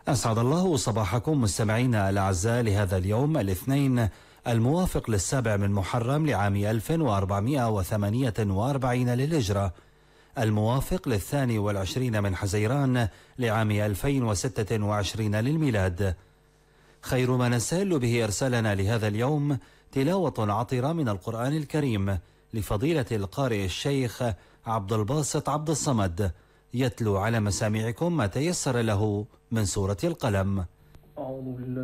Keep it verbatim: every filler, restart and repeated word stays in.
أسعد الله صباحكم مستمعينا الأعزاء لهذا اليوم الاثنين الموافق للسابع من محرم لعام ألف وأربعمائة وثمانية وأربعين للهجرة، الموافق للثاني والعشرين من حزيران لعام ألفين وستة وعشرين للميلاد. خير ما نستهل به إرسالنا لهذا اليوم تلاوة عطرة من القرآن الكريم لفضيلة القارئ الشيخ عبد الباسط عبد الصمد، يتلو على مسامعكم ما تيسر له من سورة القلم.